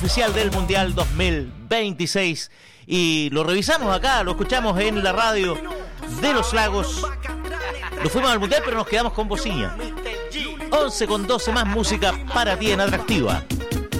Oficial del Mundial 2026 y lo revisamos acá, lo escuchamos en la radio de Los Lagos. Nos fuimos al Mundial pero nos quedamos con bocina. 11 con 12 más música para ti en Atractiva.